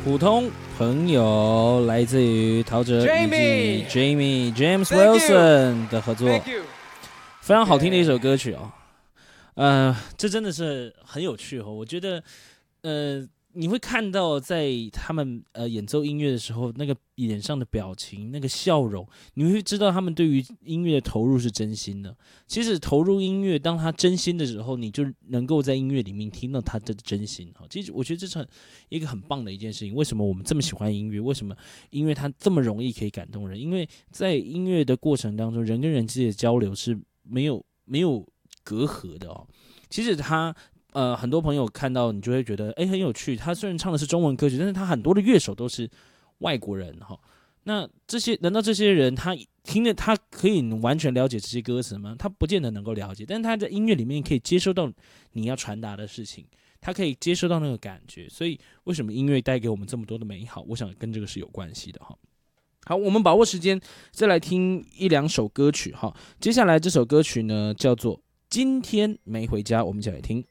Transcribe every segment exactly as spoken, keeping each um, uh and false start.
普通朋友来自于陶喆以及 Jamie James Wilson 的合作，非常好听的一首歌曲哦。呃，这真的是很有趣哦。我觉得，呃，你会看到在他们呃演奏音乐的时候，那个脸上的表情、那个笑容，你会知道他们对于音乐的投入是真心的。其实投入音乐，当他真心的时候，你就能够在音乐里面听到他的真心。其实我觉得这是很一个很棒的一件事情。为什么我们这么喜欢音乐？为什么音乐它这么容易可以感动人？因为在音乐的过程当中，人跟人之间的交流是没有没有隔阂的哦。其实他。呃，很多朋友看到你就会觉得，哎，很有趣。他虽然唱的是中文歌曲，但是他很多的乐手都是外国人哈。那这些难道这些人他听着他可以完全了解这些歌词吗？他不见得能够了解，但是他在音乐里面可以接收到你要传达的事情，他可以接收到那个感觉。所以为什么音乐带给我们这么多的美好？我想跟这个是有关系的哈。好，我们把握时间再来听一两首歌曲哈。接下来这首歌曲呢叫做《今天没回家》，我们一起来听。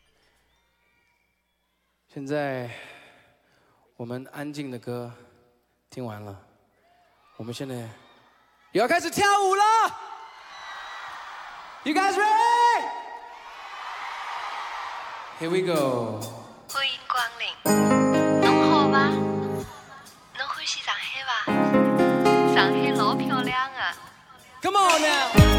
现在我们安静的歌听完了，我们现在也要开始跳舞了。You guys ready? Here we go. 欢迎光临，侬好吗？侬欢喜上海伐？上海老漂亮啊。 Come on now.